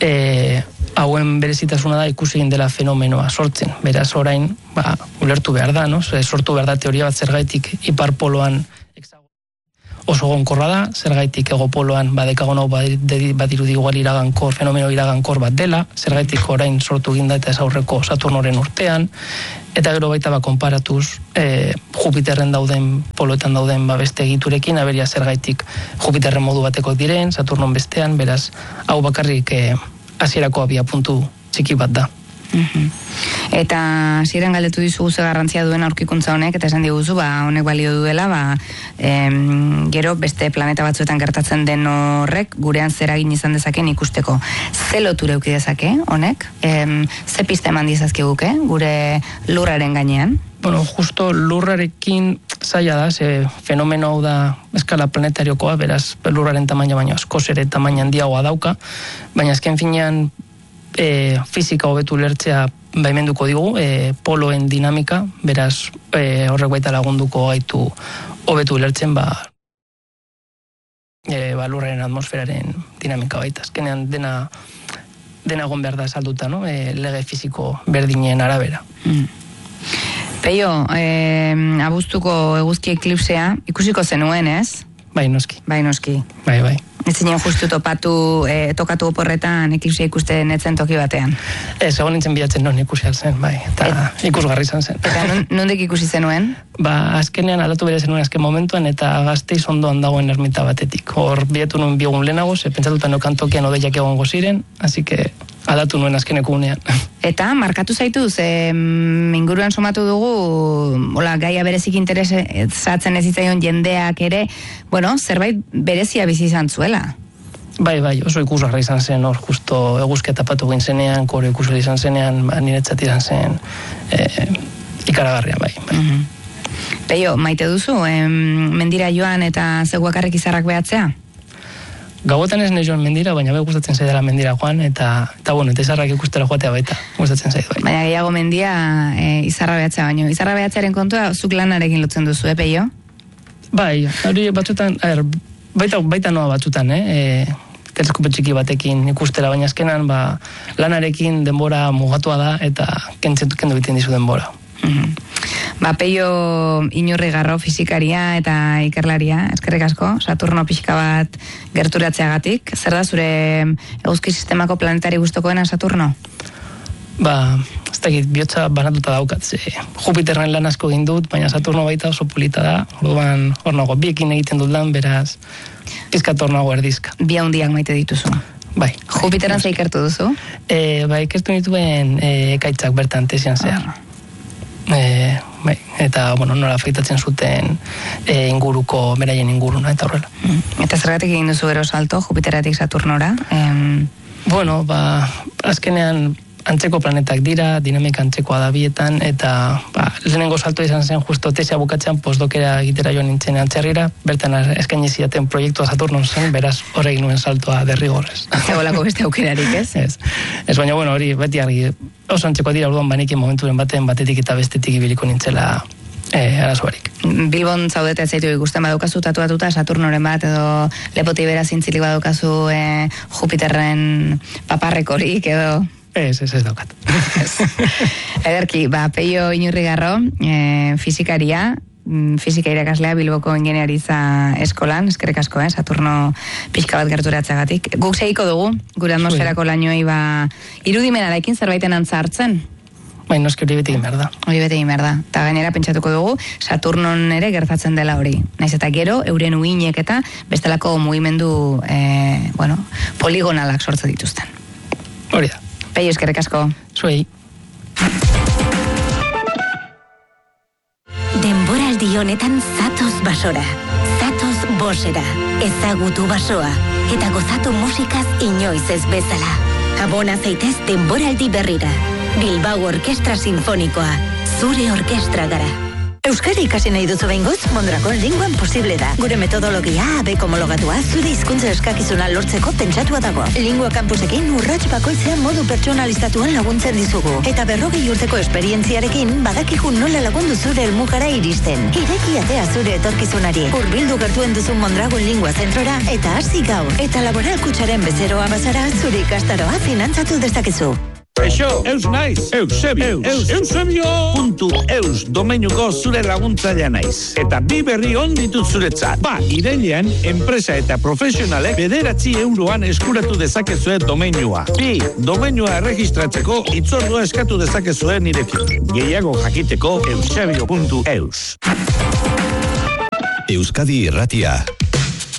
hauen berezitasuna da ikusi egin dela fenomenoa sortzen. Beraz, orain, ulertu behar da, no? Sortu behar da teoria bat zergaitik iparpoloan oso gonkorra da, zergaitik egopoloan badekagon hau badirudi igual fenomeno iragankor bat dela, zergaitik orain sortu ginda eta ez aurreko Saturnoren urtean, eta gero baita konparatuz Jupiterren dauden, poloetan dauden beste egiturekin, aberia zergaitik Jupiterren modu batekoak diren, Saturnon bestean, beraz, hau bakarrik hasierako abia puntu txiki bat da. Eta ziren galdetu dizugu ze garrantzia duen aurkikuntza honek, eta esan diguzu, honek balio duela, gero beste planeta batzuetan gertatzen den horrek, gurean zer egin izan dezaken ikusteko. Ze lotura eduki dezake honek? Ze pista eman dizazkiguke, gure lurraren gainean? Bueno, justo lurrarekin zaila da, ze fenomeno hau da eskala planetariokoa, beraz lurraren tamaina baino askoz ere tamaina handiagoa dauka, baina azken finean fizika hobetu lertzea baimenduko digu, poloen dinamika, beraz horrek baita lagunduko gaitu hobetu lertzen lurraren atmosferaren dinamika baita. Azkenean dena egon behar da salduta, no? Lege fiziko berdinen arabera. Peio, abuztuko eguzki eklipsea ikusiko zenuen, ez? Bai, noski. Bai. Ez zinen justu tokatu oporretan eklipsia ikusten etzen toki batean. Ez, egon nintzen bilatzen non ikusi alzen, bai, eta ikusgarri izan zen. Eta nondik ikusi zenuen? Azkenean aldatu bere zenuen azken momentuan, eta Gasteiz ondoan dagoen ermita batetik. Hor bietu nuen biogun lehenago, pentsatuta nokan tokian odeiak egongo ziren, así que aldatu nuen azkeneko unean. Eta markatu zaitu, inguruan somatu dugu, gaia berezik interesatzen ez zitzaion jendeak ere, zerbait berezia bizi izan zuela. Bai, oso ikusgarri izan zen, hor justo eguzketa patu gin zenean, kore ikusgarri izan zenean, niretzat izan zen ikaragarria, bai. Peio, maite duzu, mendira joan eta zeguakarrik izarrak behatzea? Gauetan ez nahi joan mendira, baina gustatzen zaidala mendira joan, eta izarrak ikustera joatea baita, gustatzen zaidu. Baina gehiago mendia izarra behatzea baino. Izarra behatzearen kontua zuk lanarekin lotzen duzu, Peio? Bai, hori batzutan, baita noa batzutan, teleskope txiki batekin ikustera, baina azkenan lanarekin denbora mugatua da, eta kendu egiten dizu denbora. Peio Inurrigarro fizikaria eta ikerlaria, eskerrik asko, Saturno pixka bat gerturatzeagatik. Zer da zure eguzki sistemako planetari gustokoena Saturno? Ez dakit, bihotza banatuta daukat, Jupiterren lan asko egin dut, baina Saturno baita oso polita da, orduan hor nago, biekin egiten dut lan, beraz, pizkat hor nago erdizka. Bi handiak maite dituzu? Bai. Jupiterren ze ikertu duzu? Ikertu dituen ekaitzak bertan tesian zehar. Eta, nola afektatzen zuten inguruko, beraien inguruna, eta horrela. Eta zergatik egin duzu gero salto, Jupiteratik Saturnora? Azkenean antzeko planetak dira, dinamika antzekoa da bietan, eta lehenengo salto izan zen justo tesia bukatzean postdokera egitera joan nintzen antzerrira, bertan eskaini zidaten proiektua Saturnon zen, beraz horrein nuen saltoa derrigorrez. Zegolako beste aukerarik, ez? Ez, baina hori beti argi, oso antzeko dira orduan banekin momenturen batetik eta bestetik ibiliko nintzela arazoarik. Bilbon zaudete zaitu ikusten badaukazu tatuatuta Saturnoren bat edo lepoti bera zintzilik badaukazu Jupiterren paparrekorik edo... Ez daukat. Ederki, Peio Inurrigarro, fizikaria, fizika irakaslea Bilboko ingeniaritza eskolan, eskerrik asko, Saturno pixka bat gerturatzeagatik. Guk segiko dugu, gure atmosferako lainoei irudimenarekin zerbaiten antza hartzen? Noski hori beti egin behar da. Eta gainera pentsatuko dugu, Saturnon ere gertatzen dela hori. Naiz eta gero, euren uinek eta bestelako mugimendu poligonalak sortzen dituzten. Hori da. Peio, eskerrik asko. Zuei. Denboraldi honetan zatoz basora. Zatoz bosera. Ezagutu basoa. Eta gozatu musikaz inoiz ez bezala. Abona zaitez denboraldi berrira. Bilbao Orkestra Sinfonikoa. Zure orkestra gara. Euskara ikasi nahi duzu behingoz, Mondragon Linguan posible da. Gure metodologia ABEK homologatua zure hizkuntza eskakizuna lortzeko pentsatua dago. Lingua campusekin urrats bakoitzean modu pertsonalizatuan laguntzen dizugu. Eta 40 urteko esperientziarekin badakigu nola lagundu zure helmugara iristen. Ireki atea zure etorkizunari. Hurbildu gertuen duzun Mondragon Lingua zentrora eta hasi gaur. Eta laboral kutsaren bezeroa bazara zure ikastaroa finantzatu dezakezu. Eixo, eus naiz, Eusebio, Eusebio.eus domeinuko zure laguntzailea naiz. Eta bi berri on ditut zuretzat. Irailean, enpresa eta profesionalek 9 euroan eskuratu dezakezue domeinua. Domeinua erregistratzeko hitzordua eskatu dezakezue nirekin. Gehiago jakiteko Eusebio.eus. Euskadi Irratia.